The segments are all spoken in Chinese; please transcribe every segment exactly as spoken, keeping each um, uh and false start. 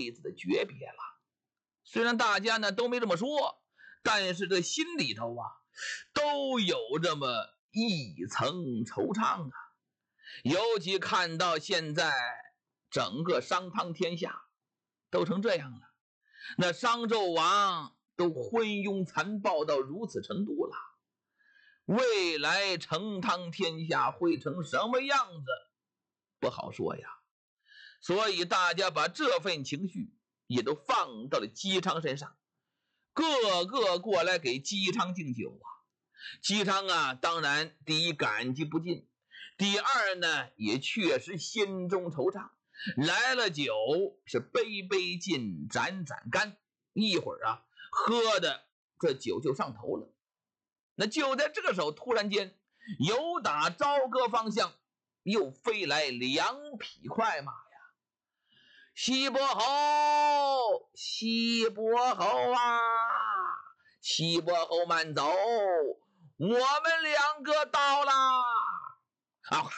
辈子的诀别了。虽然大家呢都没这么说，但是这心里头啊都有这么一层惆怅啊。尤其看到现在整个商汤天下都成这样了，那商纣王都昏庸残暴到如此程度了，未来成汤天下会成什么样子不好说呀。所以大家把这份情绪也都放到了姬昌身上，个个过来给姬昌敬酒啊。姬昌啊，当然第一感激不尽，第二呢也确实心中惆怅，来了酒是杯杯尽，盏盏干，一会儿啊喝的这酒就上头了。那就在这个时候，突然间由打朝歌方向又飞来两匹快马呀！西伯侯，西伯侯啊，西伯侯慢走，我们两个到啦！啊！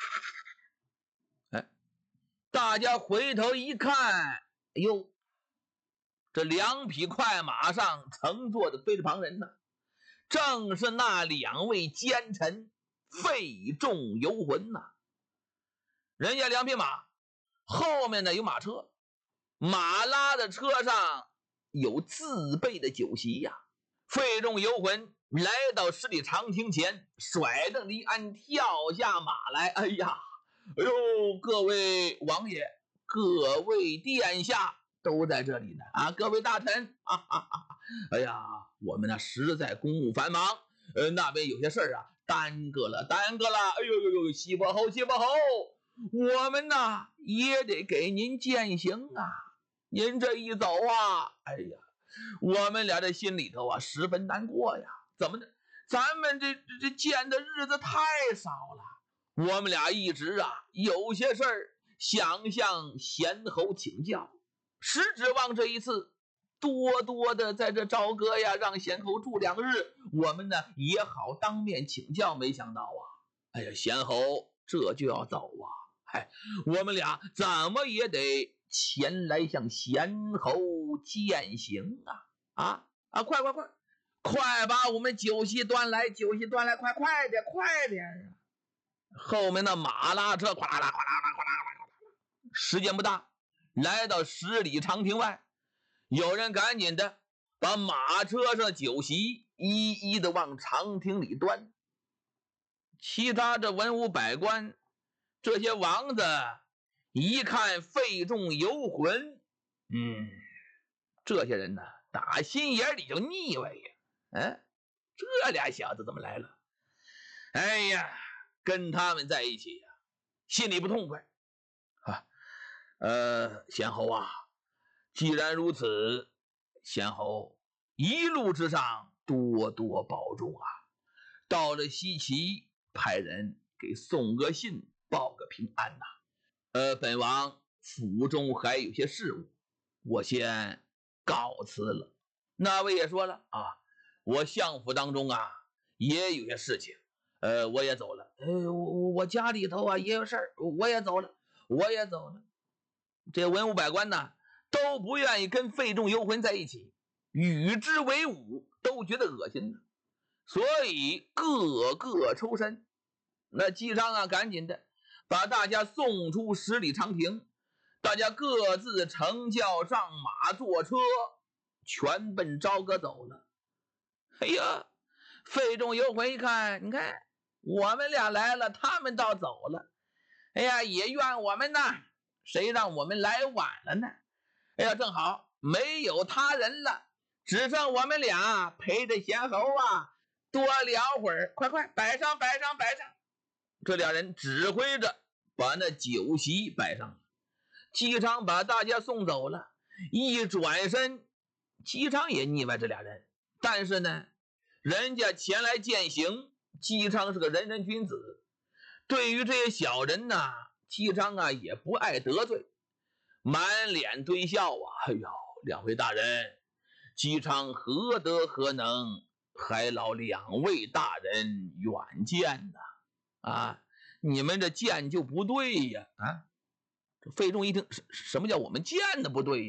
哎，大家回头一看，哟，这两匹快马上乘坐的非是旁人呢，正是那两位奸臣费仲游魂呐。人家两匹马后面呢有马车，马拉的车上有自备的酒席呀。费仲游魂来到十里长亭前，甩蹬离鞍，跳下马来。哎呀，哎呦，各位王爷，各位殿下都在这里呢啊！各位大臣，哈哈哈！哎呀，我们呢实在公务繁忙，呃，那边有些事儿啊，耽搁了，耽搁了。哎呦呦呦，西伯侯，西伯侯，我们呢也得给您饯行啊！您这一走啊，哎呀，我们俩这心里头啊十分难过呀。怎么的？咱们这这见的日子太少了。我们俩一直啊有些事儿想向贤侯请教，实指望这一次多多的在这朝歌呀，让贤侯住两日，我们呢也好当面请教。没想到啊，哎呀，贤侯这就要走啊！哎，我们俩怎么也得前来向贤侯饯行啊！啊啊，快快快，快把我们酒席端来，酒席端来，快快点，快点啊！后面的马拉车哗啦啦哗啦啦哗啦啦哗啦啦，时间不大，来到十里长亭外，有人赶紧的把马车上的酒席一一的往长亭里端。其他这文武百官，这些王子一看费仲游魂，嗯，这些人呢打心眼里就腻歪呀。嗯，这俩小子怎么来了？哎呀，跟他们在一起呀，心里不痛快啊。呃，贤侯啊，既然如此，贤侯一路之上多多保重啊。到了西岐，派人给送个信，报个平安呐。呃，本王府中还有些事务，我先告辞了。那位也说了啊，我相府当中啊也有些事情，呃，我也走了。呃，我我家里头啊也有事儿，我也走了，我也走了。这文武百官呢都不愿意跟费仲游魂在一起，与之为伍，都觉得恶心呢，所以个个抽身。那姬昌啊，赶紧的把大家送出十里长亭，大家各自乘轿上马，坐车全奔朝歌走了。哎呀，费仲游魂一看，你看我们俩来了，他们倒走了。哎呀，也怨我们呐，谁让我们来晚了呢？哎呀，正好没有他人了，只剩我们俩陪着贤侯啊多聊会儿。快快摆上摆上摆上！这俩人指挥着把那酒席摆上了。姬昌把大家送走了，一转身，姬昌也腻歪这俩人，但是呢人家前来饯行，姬昌是个仁人君子，对于这些小人呢，姬昌啊也不爱得罪，满脸堆笑啊。哎呦，两位大人，姬昌何德何能，还劳两位大人远见呢？啊，你们这见就不对呀！啊，这费仲一听，什什么叫我们见的不对呀？